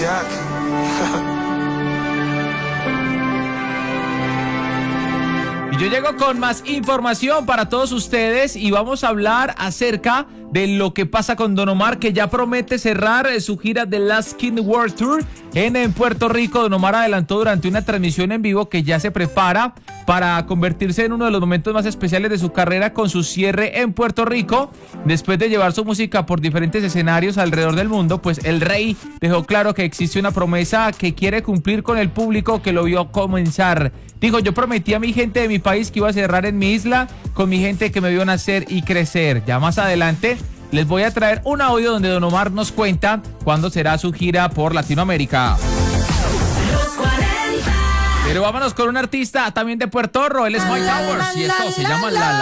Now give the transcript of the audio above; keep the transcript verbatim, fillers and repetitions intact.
Jack. Y yo llego con más información para todos ustedes y vamos a hablar acerca de lo que pasa con Don Omar, que ya promete cerrar su gira de Last King World Tour en, en Puerto Rico. Don Omar adelantó durante una transmisión en vivo que ya se prepara para convertirse en uno de los momentos más especiales de su carrera con su cierre en Puerto Rico. Después de llevar su música por diferentes escenarios alrededor del mundo, pues el rey dejó claro que existe una promesa que quiere cumplir con el público que lo vio comenzar. Dijo, yo prometí a mi gente de mi país que iba a cerrar en mi isla con mi gente que me vio nacer y crecer. Ya más adelante les voy a traer un audio donde Don Omar nos cuenta cuándo será su gira por Latinoamérica. Pero vámonos con un artista también de Puerto Rico, él es Mike Towers y esto se llama La La.